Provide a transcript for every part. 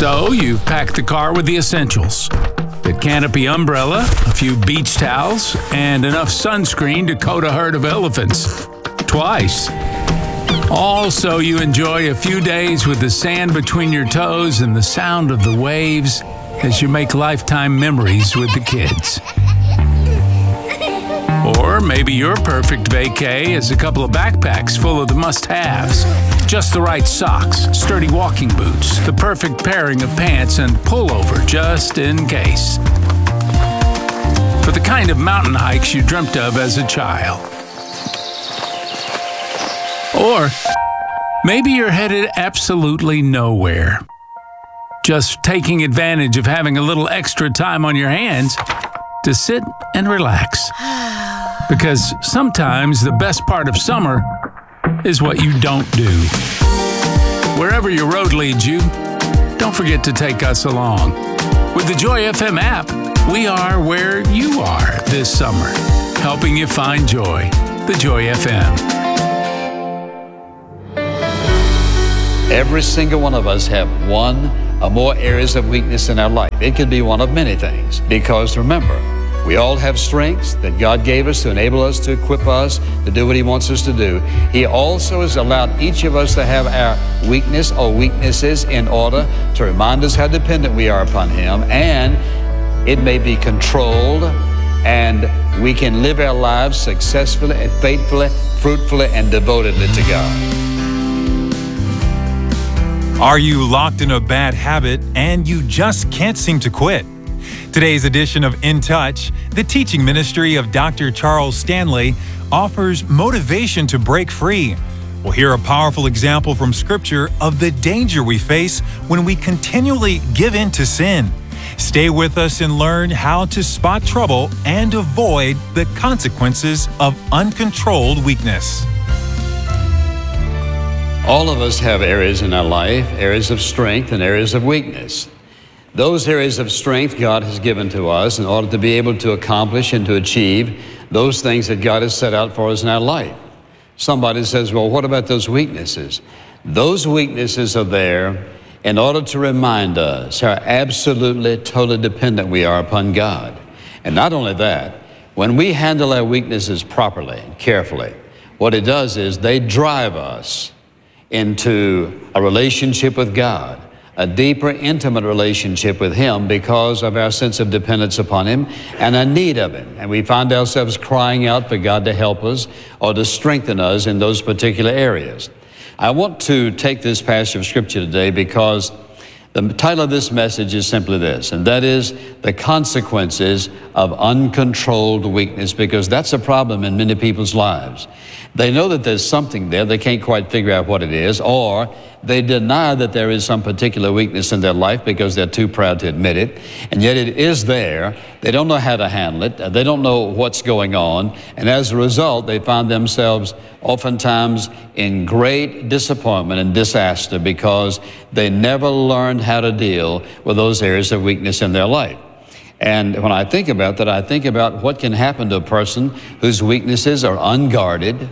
So you've packed the car with the essentials: the canopy umbrella, a few beach towels, and enough sunscreen to coat a herd of elephants. Twice. All so you enjoy a few days with the sand between your toes and the sound of the waves as you make lifetime memories with the kids. Or maybe your perfect vacay is a couple of backpacks full of the must-haves. Just the right socks, sturdy walking boots, the perfect pairing of pants, and pullover just in case. For the kind of mountain hikes you dreamt of as a child. Or maybe you're headed absolutely nowhere. Just taking advantage of having a little extra time on your hands to sit and relax. Because sometimes the best part of summer is what you don't do. Wherever your road leads you, don't forget to take us along. With the Joy FM app, we are where you are this summer, helping you find joy. The Joy FM. Every single one of us have one or more areas of weakness in our life. It could be one of many things. Because remember, we all have strengths that God gave us to enable us, to equip us, to do what He wants us to do. He also has allowed each of us to have our weakness or weaknesses in order to remind us how dependent we are upon Him, and it may be controlled, and we can live our lives successfully and faithfully, fruitfully, and devotedly to God. Are you locked in a bad habit and you just can't seem to quit? Today's edition of In Touch, the teaching ministry of Dr. Charles Stanley, offers motivation to break free. We'll hear a powerful example from Scripture of the danger we face when we continually give in to sin. Stay with us and learn how to spot trouble and avoid the consequences of uncontrolled weakness. All of us have areas in our life, areas of strength and areas of weakness. Those areas of strength God has given to us in order to be able to accomplish and to achieve those things that God has set out for us in our life. Somebody says, well, what about those weaknesses? Those weaknesses are there in order to remind us how absolutely, totally dependent we are upon God. And not only that, when we handle our weaknesses properly and carefully, what it does is they drive us into a relationship with God, a deeper, intimate relationship with Him because of our sense of dependence upon Him and our need of Him. And we find ourselves crying out for God to help us or to strengthen us in those particular areas. I want to take this passage of Scripture today because the title of this message is simply this, and that is the consequences of uncontrolled weakness, because that's a problem in many people's lives. They know that there's something there, they can't quite figure out what it is, or they deny that there is some particular weakness in their life because they're too proud to admit it, and yet it is there. They don't know how to handle it, they don't know what's going on, and as a result, they find themselves oftentimes in great disappointment and disaster because they never learned how to deal with those areas of weakness in their life. And when I think about that, I think about what can happen to a person whose weaknesses are unguarded,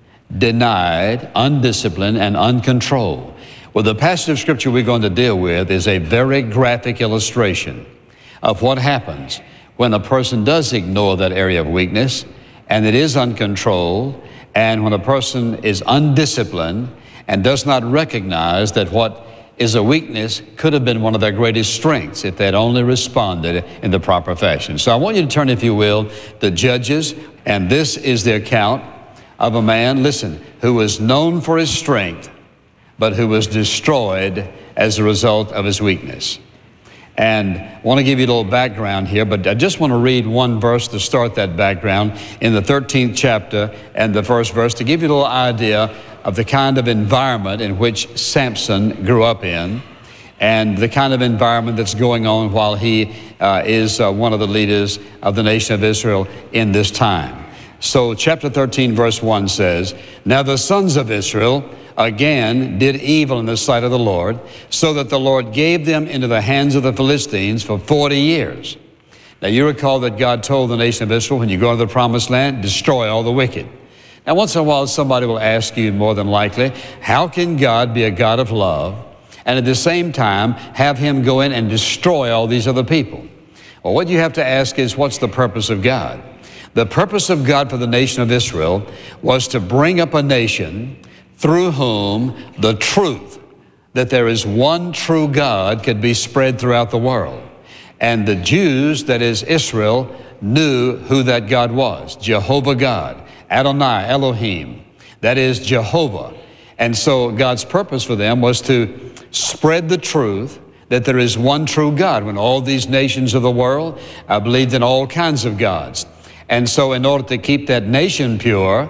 denied, undisciplined, and uncontrolled. Well, the passage of Scripture we're going to deal with is a very graphic illustration of what happens when a person does ignore that area of weakness and it is uncontrolled, and when a person is undisciplined and does not recognize that what is a weakness could have been one of their greatest strengths if they'd only responded in the proper fashion. So I want you to turn, if you will, to Judges, and this is the account of a man, listen, who was known for his strength, but who was destroyed as a result of his weakness. And I want to give you a little background here, but I just want to read one verse to start that background in the 13th chapter and the first verse to give you a little idea of the kind of environment in which Samson grew up in and the kind of environment that's going on while he is one of the leaders of the nation of Israel in this time. So chapter 13 verse 1 says, "Now the sons of Israel again did evil in the sight of the Lord, so that the Lord gave them into the hands of the Philistines for 40 years. Now you recall that God told the nation of Israel, when you go to the promised land, destroy all the wicked. Now once in a while somebody will ask you, more than likely, how can God be a God of love and at the same time have him go in and destroy all these other people. Well, what you have to ask is, what's the purpose of God? The purpose of God for the nation of Israel was to bring up a nation through whom the truth that there is one true God could be spread throughout the world. And the Jews, that is Israel, knew who that God was. Jehovah God, Adonai, Elohim, that is Jehovah. And so God's purpose for them was to spread the truth that there is one true God, when all these nations of the world believed in all kinds of gods. And so in order to keep that nation pure,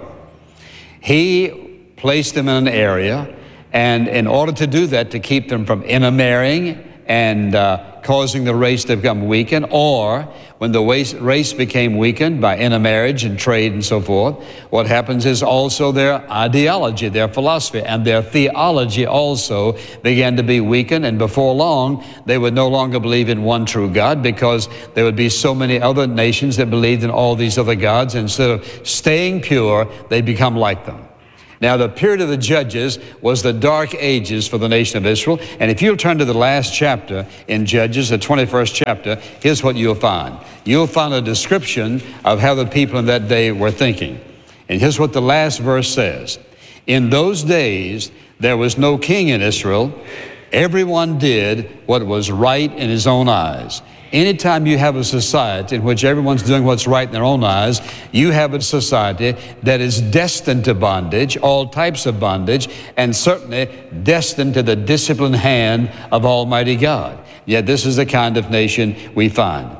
he placed them in an area, and in order to do that, to keep them from intermarrying and causing the race to become weakened, or when the race became weakened by intermarriage and trade and so forth, what happens is also their ideology, their philosophy, and their theology also began to be weakened, and before long, they would no longer believe in one true God, because there would be so many other nations that believed in all these other gods. Instead of staying pure, they become like them. Now, the period of the Judges was the dark ages for the nation of Israel. And if you'll turn to the last chapter in Judges, the 21st chapter, here's what you'll find. You'll find a description of how the people in that day were thinking. And here's what the last verse says. In those days, there was no king in Israel. Everyone did what was right in his own eyes. Anytime you have a society in which everyone's doing what's right in their own eyes, you have a society that is destined to bondage, all types of bondage, and certainly destined to the disciplined hand of Almighty God. Yet this is the kind of nation we find.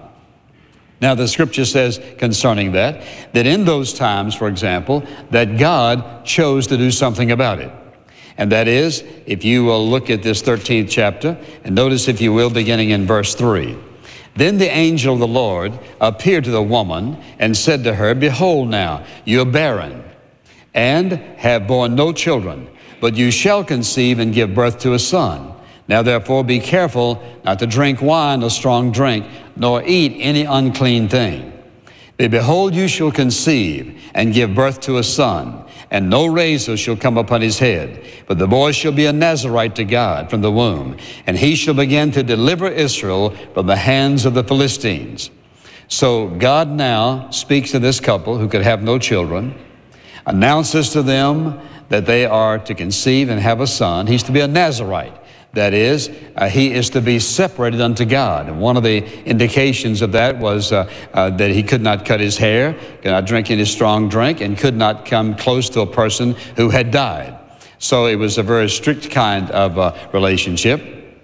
Now, the scripture says concerning that in those times, for example, that God chose to do something about it. And that is, if you will look at this 13th chapter, and notice, if you will, beginning in verse 3. Then the angel of the Lord appeared to the woman and said to her, Behold now, you are barren, and have borne no children, but you shall conceive and give birth to a son. Now therefore be careful not to drink wine or strong drink, nor eat any unclean thing. But behold, you shall conceive and give birth to a son, and no razor shall come upon his head. But the boy shall be a Nazarite to God from the womb, and he shall begin to deliver Israel from the hands of the Philistines. So God now speaks to this couple who could have no children, announces to them that they are to conceive and have a son. He's to be a Nazarite. That is, he is to be separated unto God. And one of the indications of that was that he could not cut his hair, could not drink any strong drink, and could not come close to a person who had died. So it was a very strict kind of relationship.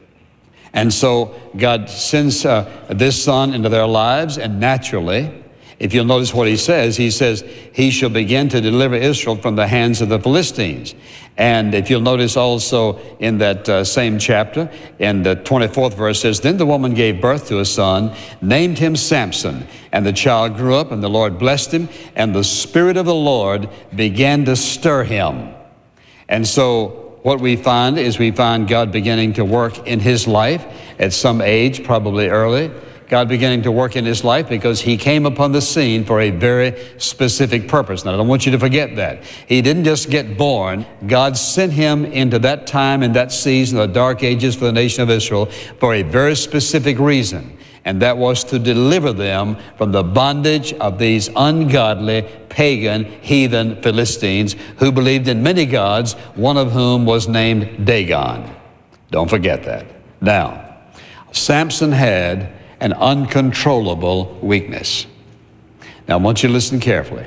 And so God sends this son into their lives, and naturally, if you'll notice what he says, he shall begin to deliver Israel from the hands of the Philistines. And if you'll notice also in that same chapter, in the 24th verse says, Then the woman gave birth to a son, named him Samson. And the child grew up, and the Lord blessed him, and the Spirit of the Lord began to stir him. And so what we find is God beginning to work in his life at some age, probably early. God beginning to work in his life because he came upon the scene for a very specific purpose. Now, I don't want you to forget that. He didn't just get born. God sent him into that time and that season, the dark ages for the nation of Israel, for a very specific reason. And that was to deliver them from the bondage of these ungodly, pagan, heathen Philistines who believed in many gods, one of whom was named Dagon. Don't forget that. Now, Samson had an uncontrollable weakness. Now, I want you to listen carefully.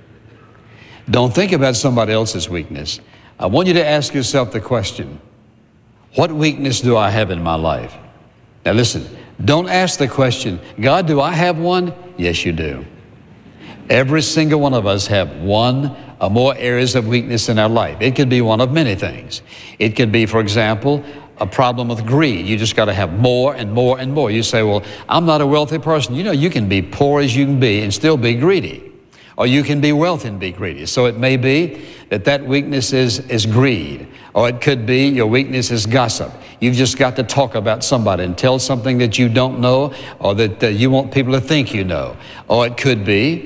Don't think about somebody else's weakness. I want you to ask yourself the question, what weakness do I have in my life? Now listen, don't ask the question, God, do I have one? Yes, you do. Every single one of us have one or more areas of weakness in our life. It could be one of many things. It could be, for example, a problem with greed. You just got to have more and more and more. You say, well, I'm not a wealthy person. You know, you can be poor as you can be and still be greedy. Or you can be wealthy and be greedy. So it may be that weakness is greed. Or it could be your weakness is gossip. You've just got to talk about somebody and tell something that you don't know or that you want people to think you know. Or it could be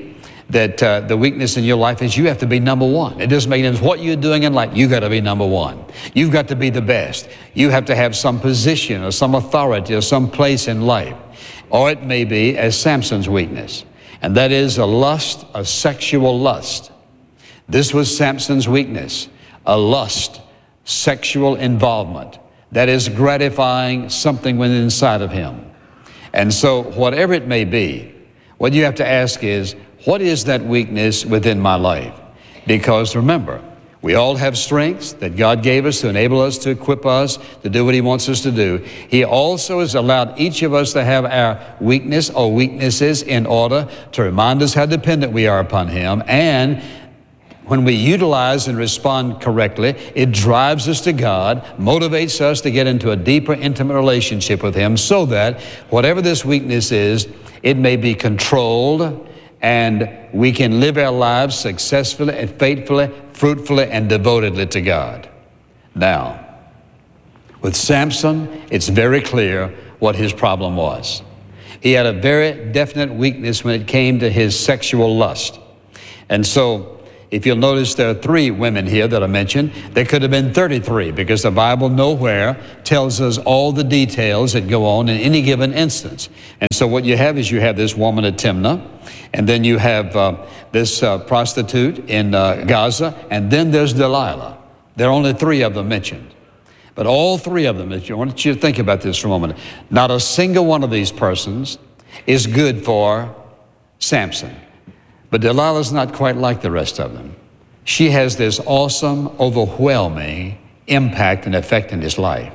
that the weakness in your life is you have to be number one. It doesn't make any difference what you're doing in life. You got to be number one. You've got to be the best. You have to have some position or some authority or some place in life. Or it may be as Samson's weakness, and that is a lust, a sexual lust. This was Samson's weakness, a lust, sexual involvement that is gratifying something within inside of him. And so whatever it may be, what you have to ask is, what is that weakness within my life? Because remember, we all have strengths that God gave us to enable us, to equip us, to do what He wants us to do. He also has allowed each of us to have our weakness or weaknesses in order to remind us how dependent we are upon Him. And when we utilize and respond correctly, it drives us to God, motivates us to get into a deeper, intimate relationship with Him so that whatever this weakness is, it may be controlled and we can live our lives successfully and faithfully, fruitfully, and devotedly to God. Now, with Samson, it's very clear what his problem was. He had a very definite weakness when it came to his sexual lust. And so, if you'll notice, there are 3 women here that are mentioned. There could have been 33 because the Bible nowhere tells us all the details that go on in any given instance. And so what you have is you have this woman at Timnah, and then you have this prostitute in Gaza, and then there's Delilah. There are only 3 of them mentioned. But all 3 of them, I want you to think about this for a moment. Not a single one of these persons is good for Samson. But Delilah's not quite like the rest of them. She has this awesome, overwhelming impact and effect in his life.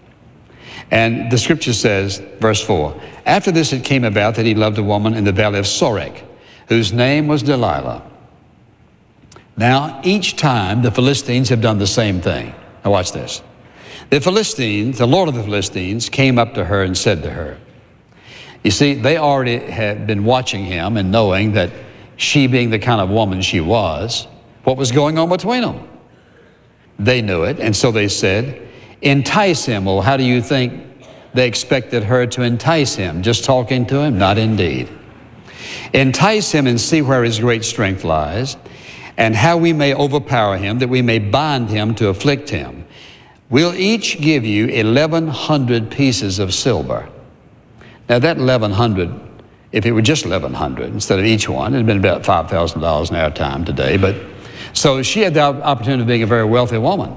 And the scripture says, verse 4, after this it came about that he loved a woman in the valley of Sorek, whose name was Delilah. Now, each time the Philistines have done the same thing. Now watch this. The Philistines, the Lord of the Philistines, came up to her and said to her, you see, they already had been watching him and knowing that she being the kind of woman she was, what was going on between them? They knew it, and so they said, entice him. Well, how do you think they expected her to entice him? Just talking to him? Not indeed. Entice him and see where his great strength lies, and how we may overpower him, that we may bind him to afflict him. We'll each give you 1,100 pieces of silver. Now that 1,100, if it were just 1,100 instead of each one, it'd been about $5,000 in our time today. But so she had the opportunity of being a very wealthy woman.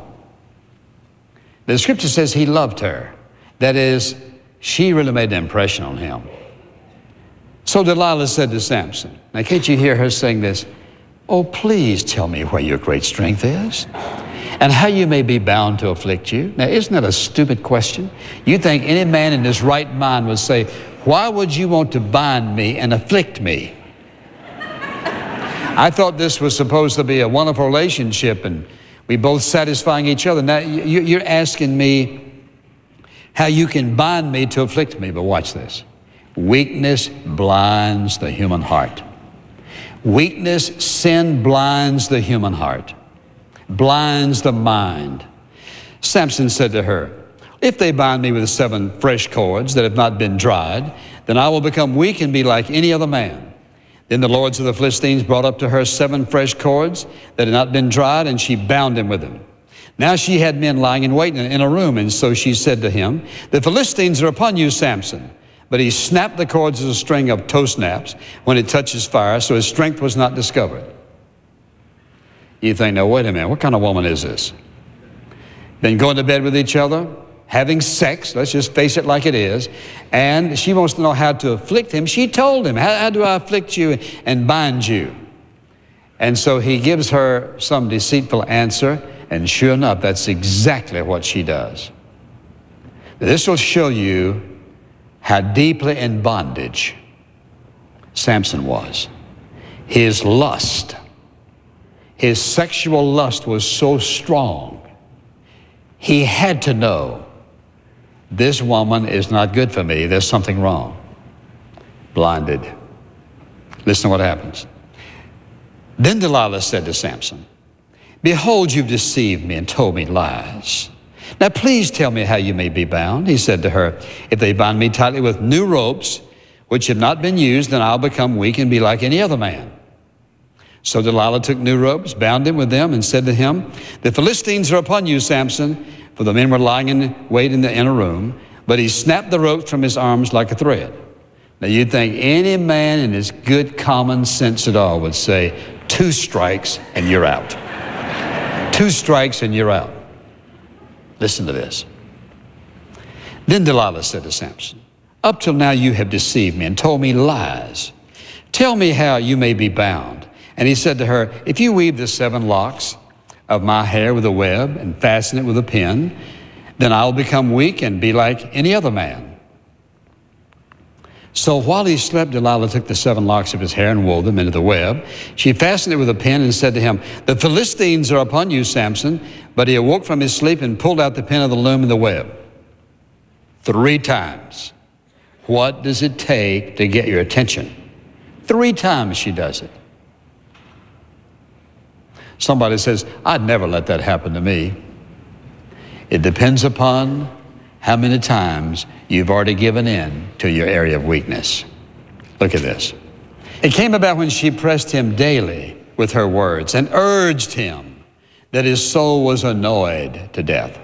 The scripture says he loved her. That is, she really made an impression on him. So Delilah said to Samson, now can't you hear her saying this? Oh, please tell me where your great strength is and how you may be bound to afflict you. Now, isn't that a stupid question? You think any man in his right mind would say, why would you want to bind me and afflict me? I thought this was supposed to be a wonderful relationship and we both satisfying each other. Now, you're asking me how you can bind me to afflict me, but watch this. Weakness blinds the human heart. Weakness, sin blinds the human heart, blinds the mind. Samson said to her, if they bind me with 7 fresh cords that have not been dried, then I will become weak and be like any other man. Then the lords of the Philistines brought up to her 7 fresh cords that had not been dried, and she bound him with them. Now she had men lying in wait in a room, and so she said to him, the Philistines are upon you, Samson. But he snapped the cords as a string of tow snaps when it touches fire, so his strength was not discovered. You think, now wait a minute, what kind of woman is this? Been going to bed with each other, having sex, let's just face it like it is, and she wants to know how to afflict him. She told him, how do I afflict you and bind you? And so he gives her some deceitful answer, and sure enough, that's exactly what she does. This will show you how deeply in bondage Samson was. His lust, his sexual lust was so strong, he had to know, this woman is not good for me, there's something wrong. Blinded. Listen to what happens. Then Delilah said to Samson, behold, you've deceived me and told me lies. Now please tell me how you may be bound. He said to her, if they bind me tightly with new ropes, which have not been used, then I'll become weak and be like any other man. So Delilah took new ropes, bound him with them, and said to him, "The Philistines are upon you, Samson." For the men were lying in wait in the inner room. But he snapped the ropes from his arms like a thread. Now you'd think any man in his good common sense at all would say, 2 strikes and you're out. 2 strikes and you're out. Listen to this. Then Delilah said to Samson, "Up till now you have deceived me and told me lies. Tell me how you may be bound." And he said to her, "If you weave the 7 locks of my hair with a web and fasten it with a pin, then I'll become weak and be like any other man." So while he slept, Delilah took the 7 locks of his hair and wove them into the web. She fastened it with a pin and said to him, "The Philistines are upon you, Samson." But he awoke from his sleep and pulled out the pin of the loom and the web. 3 times. What does it take to get your attention? 3 times she does it. Somebody says, "I'd never let that happen to me." It depends upon how many times you've already given in to your area of weakness. Look at this. It came about when she pressed him daily with her words and urged him that his soul was annoyed to death.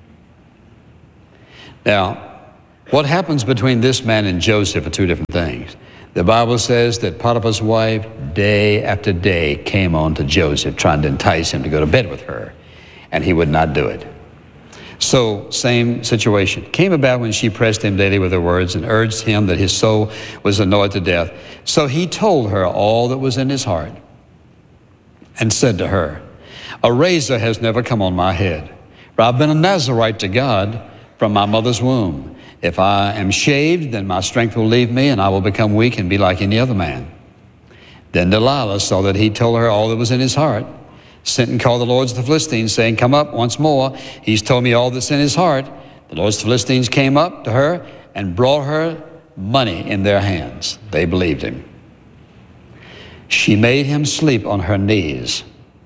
Now, what happens between this man and Joseph are 2 different things. The Bible says that Potiphar's wife day after day came on to Joseph trying to entice him to go to bed with her, and he would not do it. So, same situation. Came about when she pressed him daily with her words and urged him that his soul was annoyed to death. So he told her all that was in his heart and said to her, "A razor has never come on my head, for I've been a Nazirite to God from my mother's womb. If I am shaved, then my strength will leave me, and I will become weak and be like any other man." Then Delilah saw that he told her all that was in his heart, sent and called the lords of the Philistines, saying, "Come up once more. He's told me all that's in his heart." The lords of the Philistines came up to her and brought her money in their hands. They believed him. She made him sleep on her knees,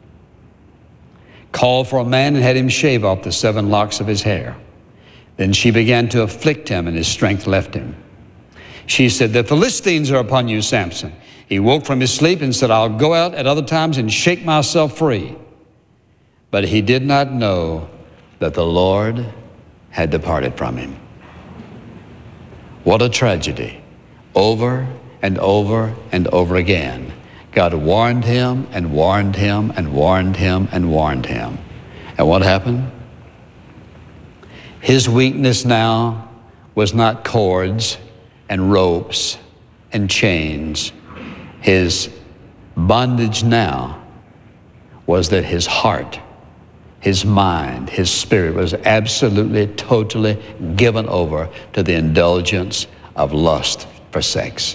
called for a man and had him shave off the 7 locks of his hair. Then she began to afflict him, and his strength left him. She said, "The Philistines are upon you, Samson." He woke from his sleep and said, "I'll go out at other times and shake myself free." But he did not know that the Lord had departed from him. What a tragedy. Over and over and over again, God warned him and warned him and warned him and warned him. And what happened? His weakness now was not cords and ropes and chains. His bondage now was that his heart, his mind, his spirit was absolutely, totally given over to the indulgence of lust for sex.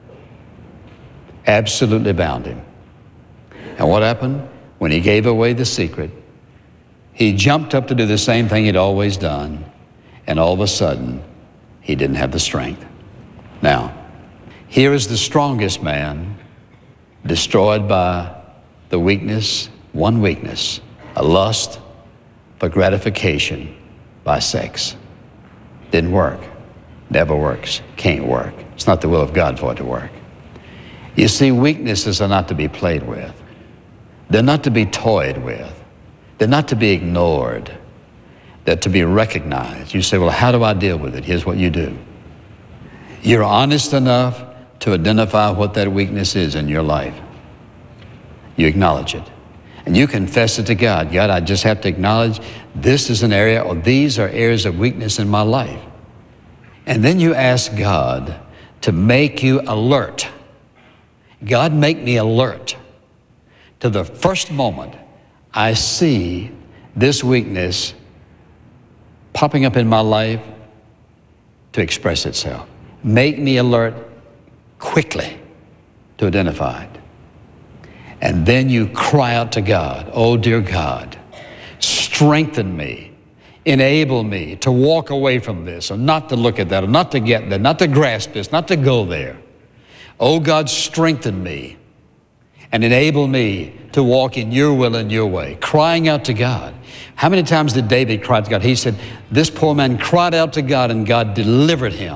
Absolutely bound him. And what happened? When he gave away the secret, he jumped up to do the same thing he'd always done, and all of a sudden, he didn't have the strength. Now, here is the strongest man destroyed by the weakness, one weakness, a lust for gratification by sex. Didn't work, never works, can't work. It's not the will of God for it to work. You see, weaknesses are not to be played with. They're not to be toyed with. They're not to be ignored. They're to be recognized. You say, "Well, how do I deal with it?" Here's what you do. You're honest enough to identify what that weakness is in your life. You acknowledge it. And you confess it to God. God, I just have to acknowledge this is an area, or these are areas of weakness in my life. And then you ask God to make you alert. God, make me alert to the first moment I see this weakness popping up in my life to express itself. Make me alert quickly to identify it. And then you cry out to God, "Oh, dear God, strengthen me, enable me to walk away from this, or not to look at that, or not to get there, not to grasp this, not to go there. Oh, God, strengthen me and enable me to walk in your will and your way," crying out to God. How many times did David cry to God? He said, this poor man cried out to God, and God delivered him.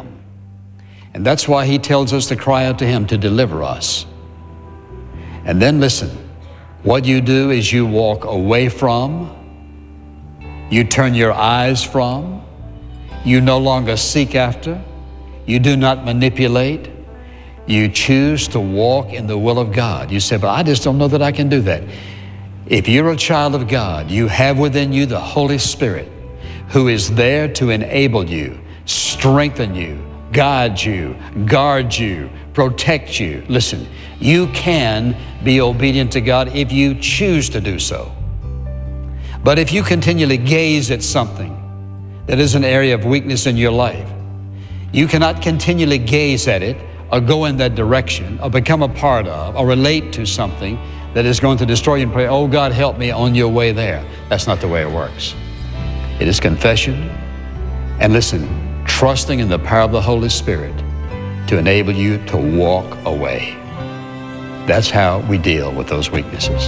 And that's why he tells us to cry out to him to deliver us. And then listen, What you do is you walk away from, you turn your eyes from, you no longer seek after, you do not manipulate, you choose to walk in the will of God. You say, but I just don't know that I can do that. If you're a child of God, you have within you the Holy Spirit who is there to enable you, strengthen you, guide you, guard you, protect you. Listen, you can be obedient to God if you choose to do so. But if you continually gaze at something that is an area of weakness in your life, you cannot continually gaze at it or go in that direction or become a part of or relate to something that is going to destroy you and pray, oh God, help me on your way there. That's not the way it works. It is confession and listen, trusting in the power of the Holy Spirit to enable you to walk away. That's how we deal with those weaknesses.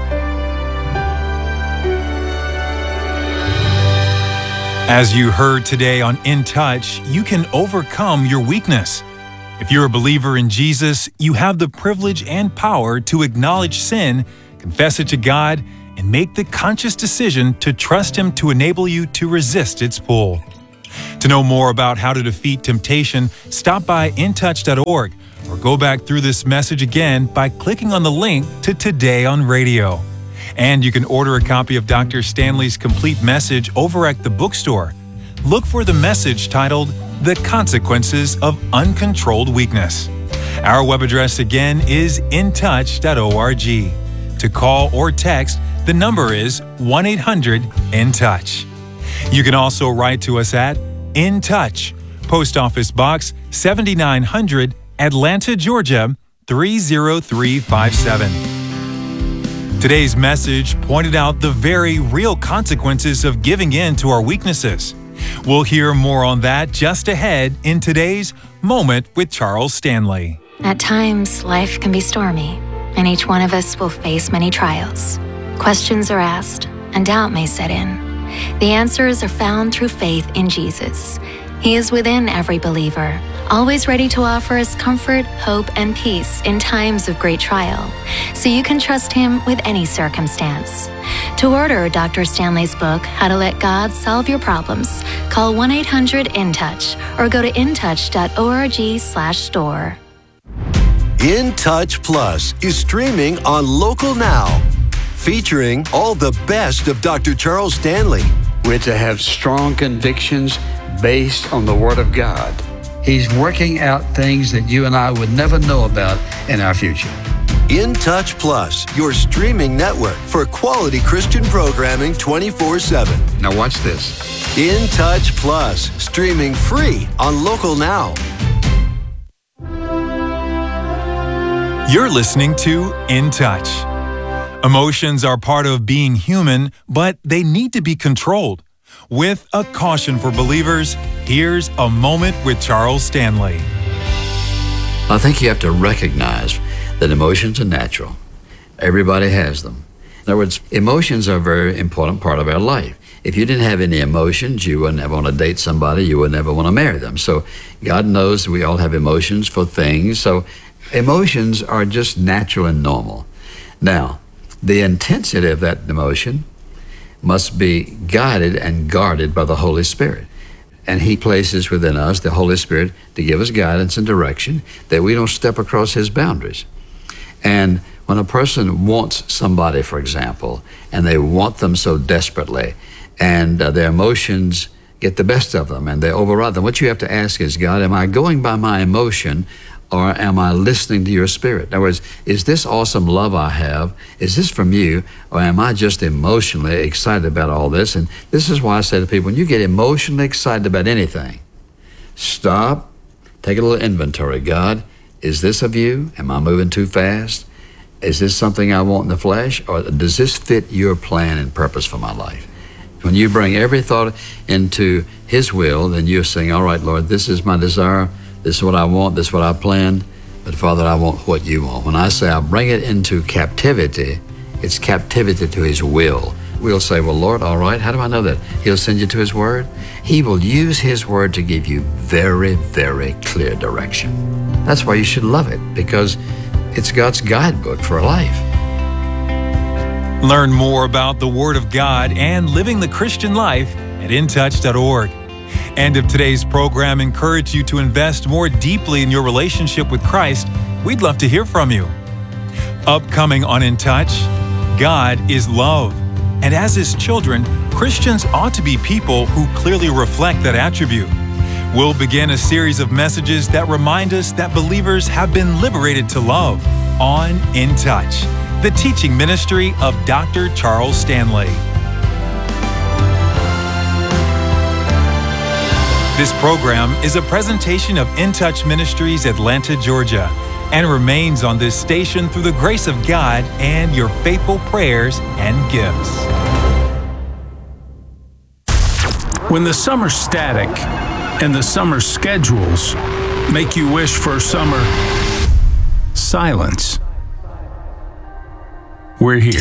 As you heard today on In Touch, you can overcome your weakness. If you're a believer in Jesus, you have the privilege and power to acknowledge sin, confess it to God, and make the conscious decision to trust Him to enable you to resist its pull. To know more about how to defeat temptation, stop by intouch.org or go back through this message again by clicking on the link to Today on Radio. And you can order a copy of Dr. Stanley's complete message over at the bookstore. Look for the message titled, The Consequences of Uncontrolled Weakness. Our web address again is intouch.org. To call or text, the number is 1-800-IN-TOUCH. You can also write to us at In Touch, Post Office Box 7900, Atlanta, Georgia 30357. Today's message pointed out the very real consequences of giving in to our weaknesses. We'll hear more on that just ahead in today's Moment with Charles Stanley. At times, life can be stormy, and each one of us will face many trials. Questions are asked, and doubt may set in. The answers are found through faith in Jesus. He is within every believer, always ready to offer us comfort, hope, and peace in times of great trial, so you can trust Him with any circumstance. To order Dr. Stanley's book, How to Let God Solve Your Problems, call 1-800-IN-TOUCH or go to intouch.org/store. In Touch Plus is streaming on Local Now, featuring all the best of Dr. Charles Stanley. We're to have strong convictions based on the Word of God. He's working out things that you and I would never know about in our future. In Touch Plus, your streaming network for quality Christian programming 24/7. Now watch this. In Touch Plus, streaming free on Local Now. You're listening to In Touch. Emotions are part of being human, but they need to be controlled. With a caution for believers, here's a Moment with Charles Stanley. I think you have to recognize that emotions are natural. Everybody has them. In other words, emotions are a very important part of our life. If you didn't have any emotions, you wouldn't ever want to date somebody, you would never want to marry them. So God knows we all have emotions for things. So emotions are just natural and normal. Now, the intensity of that emotion must be guided and guarded by the Holy Spirit. And He places within us the Holy Spirit to give us guidance and direction that we don't step across His boundaries. And when a person wants somebody, for example, and they want them so desperately, and their emotions get the best of them and they override them, what you have to ask is, God, am I going by my emotion, or am I listening to your Spirit? In other words, is this awesome love I have, is this from you, or am I just emotionally excited about all this? And this is why I say to people, when you get emotionally excited about anything, stop, take a little inventory. God, is this of you? Am I moving too fast? Is this something I want in the flesh, or does this fit your plan and purpose for my life? When you bring every thought into His will, then you're saying, all right, Lord, this is my desire. This is what I want, this is what I planned, but Father, I want what you want. When I say I bring it into captivity, it's captivity to His will. We'll say, well, Lord, all right, how do I know that? He'll send you to His Word. He will use His Word to give you very, very clear direction. That's why you should love it, because it's God's guidebook for life. Learn more about the Word of God and living the Christian life at intouch.org. And if today's program encouraged you to invest more deeply in your relationship with Christ, we'd love to hear from you. Upcoming on In Touch, God is love. And as His children, Christians ought to be people who clearly reflect that attribute. We'll begin a series of messages that remind us that believers have been liberated to love on In Touch, the teaching ministry of Dr. Charles Stanley. This program is a presentation of In Touch Ministries, Atlanta, Georgia, and remains on this station through the grace of God and your faithful prayers and gifts. When the summer static and the summer schedules make you wish for summer silence, we're here.